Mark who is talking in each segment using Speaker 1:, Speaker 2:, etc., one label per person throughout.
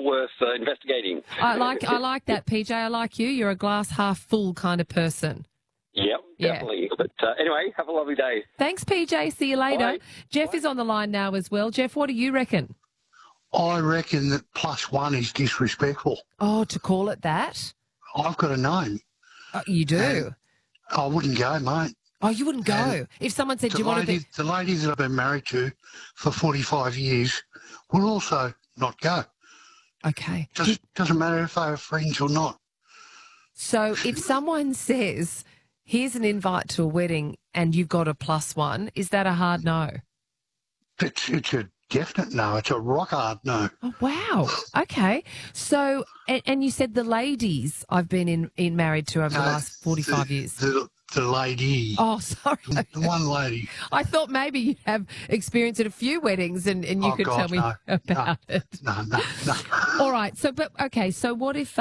Speaker 1: trouble worth investigating.
Speaker 2: I like that, PJ. I like you. You're a glass half full kind of person.
Speaker 1: Yep, definitely. Yeah. But anyway, have a lovely day.
Speaker 2: Thanks, PJ. See you later.
Speaker 1: Bye.
Speaker 2: Jeff is on the line now as well. Jeff, what do you reckon?
Speaker 3: I reckon that +1 is disrespectful.
Speaker 2: Oh, to call it that?
Speaker 3: I've got a name.
Speaker 2: You do?
Speaker 3: I wouldn't go, mate.
Speaker 2: Oh, you wouldn't go? If someone said, do you want to be...
Speaker 3: The lady that I've been married to for 45 years will also not go.
Speaker 2: Okay.
Speaker 3: Doesn't matter if they are friends or not.
Speaker 2: So if someone says, here's an invite to a wedding and you've got a +1, is that a hard no?
Speaker 3: It's a definite no. It's a rock hard no.
Speaker 2: Oh, wow. Okay. So, and you said the ladies I've been married to over the last 45 years.
Speaker 3: The lady.
Speaker 2: Oh, sorry.
Speaker 3: The one lady.
Speaker 2: I thought maybe you'd have experience at a few weddings and you could tell me about it.
Speaker 3: No.
Speaker 2: All right. So, so what if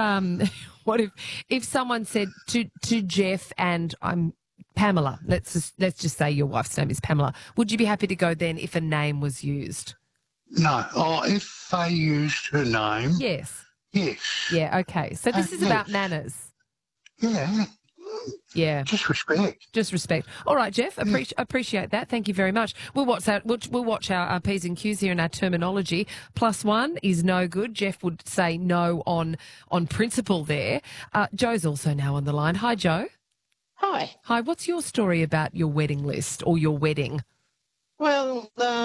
Speaker 2: someone said to Jeff and I'm Pamela, let's just say your wife's name is Pamela, would you be happy to go then if a name was used?
Speaker 3: No. Oh, if they used her name.
Speaker 2: Yes.
Speaker 3: Yes.
Speaker 2: Yeah, okay. So this is about manners.
Speaker 3: Yeah.
Speaker 2: Yeah.
Speaker 3: Just respect.
Speaker 2: Just respect. All right, Jeff, appreciate that. Thank you very much. We'll watch our P's and Q's here and our terminology. +1 is no good. Jeff would say no on principle there. Joe's also now on the line. Hi, Joe.
Speaker 4: Hi.
Speaker 2: Hi, what's your story about your wedding list or your wedding?
Speaker 4: Well,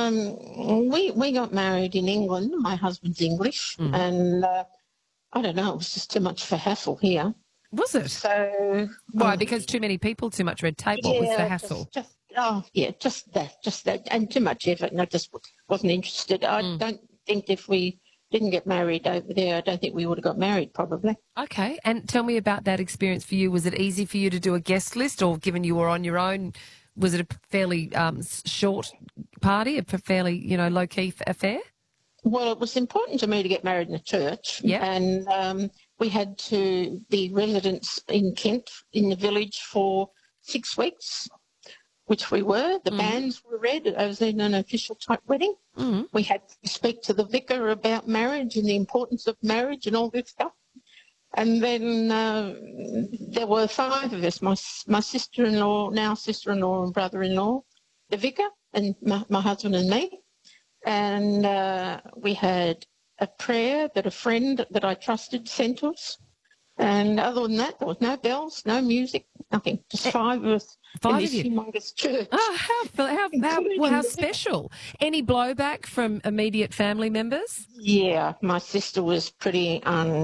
Speaker 4: we got married in England. My husband's English, and I don't know, it was just too much for hassle here.
Speaker 2: Was it?
Speaker 4: So
Speaker 2: why? Because too many people, too much red tape. What was the hassle?
Speaker 4: Just that, and too much effort. And I just wasn't interested. I don't think if we didn't get married over there, I don't think we would have got married probably. Okay,
Speaker 2: and tell me about that experience for you. Was it easy for you to do a guest list, or given you were on your own? Was it a fairly short party, a fairly, low-key affair?
Speaker 4: Well, it was important to me to get married in a church.
Speaker 2: Yeah.
Speaker 4: And we had to be residents in Kent, in the village, for 6 weeks, which we were. The banns were read. It was in an official type wedding. We had to speak to the vicar about marriage and the importance of marriage and all this stuff. And then there were 5 of us, my sister-in-law, now sister-in-law and brother-in-law, the vicar, and my husband and me. And we had a prayer that a friend that I trusted sent us. And other than that, there was no bells, no music, nothing. Just 5 of us in this humongous church.
Speaker 2: Oh, how special. Any blowback from immediate family members?
Speaker 4: Yeah, my sister was pretty,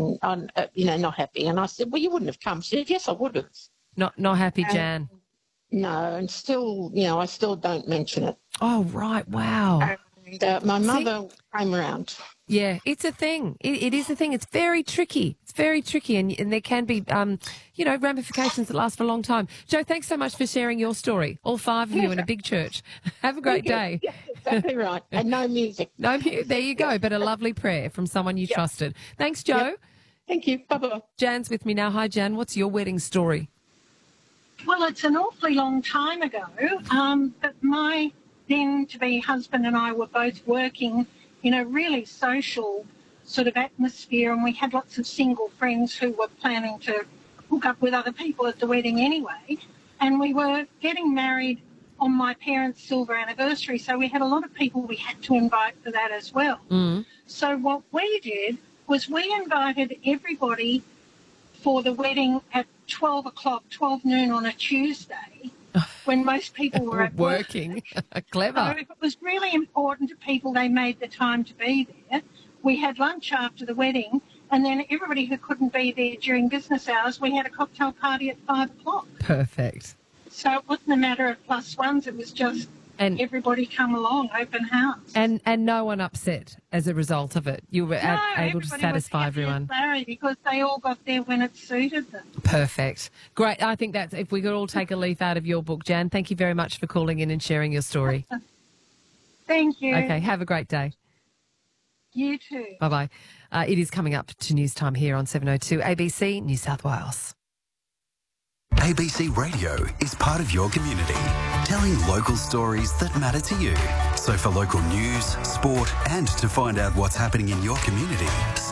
Speaker 4: not happy. And I said, well, you wouldn't have come. She said, yes, I would have.
Speaker 2: Not happy, Jan?
Speaker 4: No, and still, I still don't mention it.
Speaker 2: Oh, right, wow.
Speaker 4: And my mother came around.
Speaker 2: Yeah, it's a thing. It is a thing. It's very tricky. It's very tricky, and there can be, ramifications that last for a long time. Joe, thanks so much for sharing your story. All 5 of you in a big church. Have a great day.
Speaker 4: Yeah, exactly right. And no music.
Speaker 2: There you go. But a lovely prayer from someone you trusted. Thanks, Joe.
Speaker 4: Yep. Thank you. Bye-bye.
Speaker 2: Jan's with me now. Hi, Jan. What's your wedding story?
Speaker 5: Well, it's an awfully long time ago, but my then-to-be husband and I were both working in a really social sort of atmosphere, and we had lots of single friends who were planning to hook up with other people at the wedding anyway, and we were getting married on my parents' silver anniversary, so we had a lot of people we had to invite for that as well. So what we did was we invited everybody for the wedding at 12 noon on a Tuesday, when most people were at
Speaker 2: working. Clever.
Speaker 5: So if it was really important to people, they made the time to be there. We had lunch after the wedding, and then everybody who couldn't be there during business hours, we had a cocktail party at 5:00.
Speaker 2: Perfect.
Speaker 5: So it wasn't a matter of +1s, it was just everybody come along, open house.
Speaker 2: And no one upset as a result of it. You were able to satisfy everyone.
Speaker 5: Larry, because they all got there when it suited them.
Speaker 2: Perfect. Great. I think that's, if we could all take a leaf out of your book, Jan, thank you very much for calling in and sharing your story.
Speaker 5: Thank you.
Speaker 2: Okay, have a great day.
Speaker 5: You too.
Speaker 2: Bye-bye. It is coming up to news time here on 702 ABC New South Wales.
Speaker 6: ABC Radio is part of your community, telling local stories that matter to you. So for local news, sport, and to find out what's happening in your community,